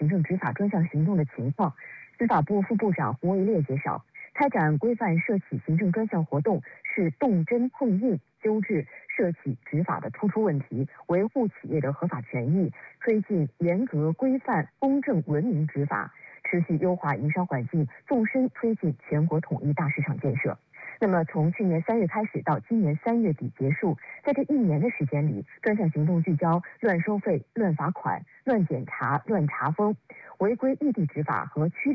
行政执法专项行动的情况，司法部副部长胡维烈介绍，开展规范涉企行政专项活动是动真碰硬，纠治涉企执法的突出问题，维护企业的合法权益，推进严格规范、公正文明执法，持续优化营商环境，纵深推进全国统一大市场建设。那么，从去年3月开始到今年3月底结束，在这1年的时间里，专项行动聚焦乱收费、乱罚款、乱检查、乱查封、违规异地执法和驱